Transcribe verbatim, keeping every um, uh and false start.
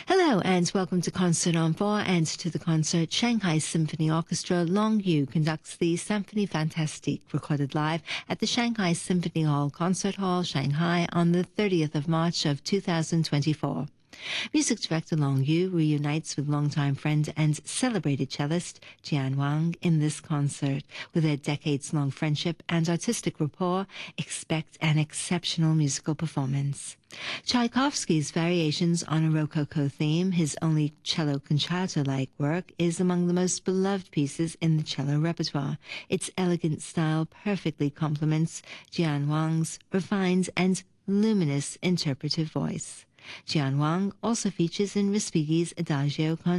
Hello and welcome to Concert on four and to the concert. Shanghai Symphony Orchestra Long Yu conducts the Symphonie Fantastique, recorded live at the Shanghai Symphony Hall Concert Hall, Shanghai on the thirtieth of March of two thousand twenty-four. Music director Long Yu reunites with longtime friend and celebrated cellist Jian Wang in this concert. With their decades-long friendship and artistic rapport, expect an exceptional musical performance. Tchaikovsky's Variations on a Rococo theme, his only cello concerto-like work, is among the most beloved pieces in the cello repertoire. Its elegant style perfectly complements Jian Wang's refined and luminous interpretive voice. Jian Wang also features in Respighi's Adagio con